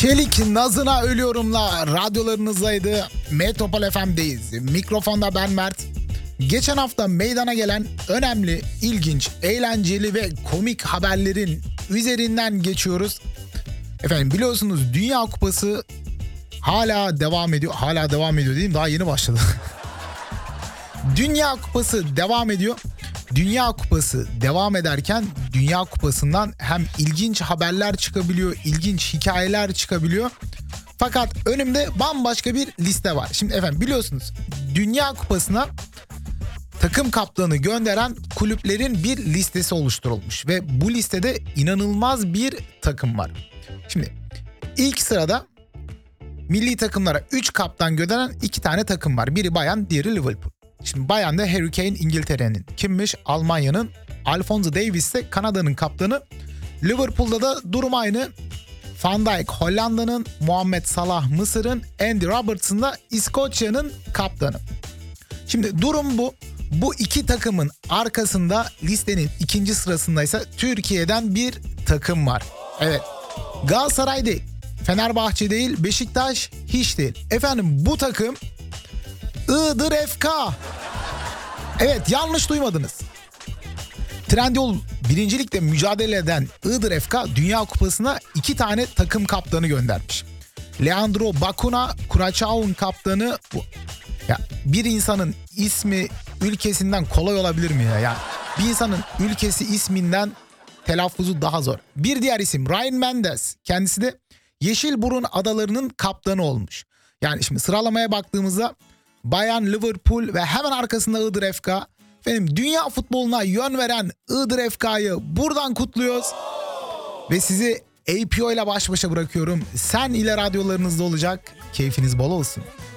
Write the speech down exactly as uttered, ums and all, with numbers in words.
Çelik nazına ölüyorumla radyolarınızdaydı. Metropol F M'deyiz. Mikrofonda ben Mert. Geçen hafta meydana gelen önemli, ilginç, eğlenceli ve komik haberlerin üzerinden geçiyoruz. Efendim biliyorsunuz Dünya Kupası hala devam ediyor. Hala devam ediyor diyeyim, daha yeni başladı. Dünya Kupası devam ediyor. Dünya Kupası devam ederken Dünya Kupası'ndan hem ilginç haberler çıkabiliyor, ilginç hikayeler çıkabiliyor. Fakat önümde bambaşka bir liste var. Şimdi efendim biliyorsunuz Dünya Kupası'na takım kaptanı gönderen kulüplerin bir listesi oluşturulmuş. Ve bu listede inanılmaz bir takım var. Şimdi ilk sırada milli takımlara üç kaptan gönderen iki tane takım var. Biri Bayern, diğeri Liverpool. Şimdi Bayern'de Harry Kane İngiltere'nin, kimmiş? Almanya'nın. Alphonso Davies de Kanada'nın kaptanı. Liverpool'da da durum aynı. Van Dijk Hollanda'nın, Muhammed Salah Mısır'ın, Andy Robertson da İskoçya'nın kaptanı. Şimdi durum bu. Bu iki takımın arkasında listenin ikinci sırasındaysa Türkiye'den bir takım var. Evet, Galatasaray değil, Fenerbahçe değil, Beşiktaş hiç değil. Efendim bu takım Iğdır F K. Evet, yanlış duymadınız. Trendyol birincilikte mücadele eden Iğdır F K Dünya Kupası'na iki tane takım kaptanı göndermiş. Leandro Bacuna, Curaçao'nun kaptanı. Bu. Ya bir insanın ismi ülkesinden kolay olabilir mi ya? Ya bir insanın ülkesi isminden telaffuzu daha zor. Bir diğer isim Ryan Mendes. Kendisi de Yeşilburun Adaları'nın kaptanı olmuş. Yani şimdi sıralamaya baktığımızda Bayern, Liverpool ve hemen arkasında Iğdır F K. Efendim dünya futboluna yön veren Iğdır F K'yı buradan kutluyoruz. Ve sizi A P O ile baş başa bırakıyorum. Sen ile radyolarınızda olacak. Keyfiniz bol olsun.